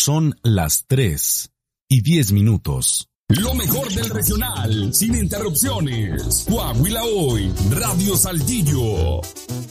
Son las 3:10. Lo mejor del regional, sin interrupciones. Coahuila Hoy, Radio Saltillo.